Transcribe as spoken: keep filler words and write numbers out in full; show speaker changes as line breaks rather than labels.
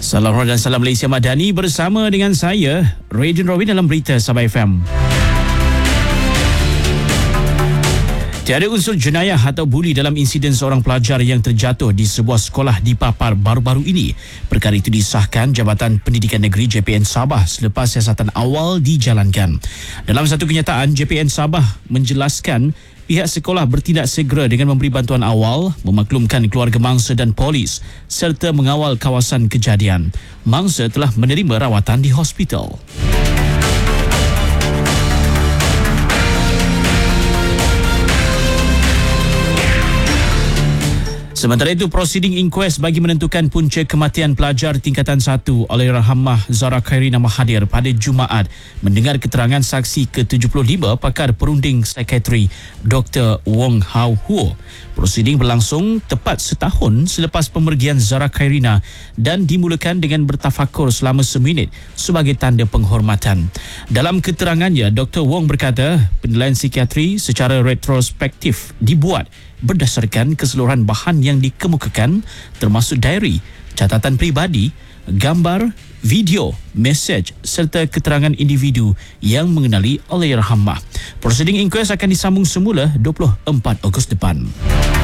Salam hormat dan salam Malaysia Madani bersama dengan saya, Radin Robin dalam Berita Sabah F M. Tiada unsur jenayah atau buli dalam insiden seorang pelajar yang terjatuh di sebuah sekolah di Papar baru-baru ini. Perkara itu disahkan Jabatan Pendidikan Negeri J P N Sabah selepas siasatan awal dijalankan. Dalam satu kenyataan, J P N Sabah menjelaskan pihak sekolah bertindak segera dengan memberi bantuan awal, memaklumkan keluarga mangsa dan polis serta mengawal kawasan kejadian. Mangsa telah menerima rawatan di hospital. Sementara itu, prosiding inquest bagi menentukan punca kematian pelajar tingkatan satu Allahyarhamah Zahra Khairina Mahathir pada Jumaat mendengar keterangan saksi ke tujuh puluh lima pakar perunding psikiatri Doktor Wong Hau Huo. Prosiding berlangsung tepat setahun selepas pemergian Zahra Khairina dan dimulakan dengan bertafakur selama seminit sebagai tanda penghormatan. Dalam keterangannya, Doktor Wong berkata penilaian psikiatri secara retrospektif dibuat berdasarkan keseluruhan bahan yang dikemukakan termasuk diary, catatan peribadi, gambar, video, mesej serta keterangan individu yang mengenali Allahyarhamah. Prosiding inquest akan disambung semula dua puluh empat Ogos depan.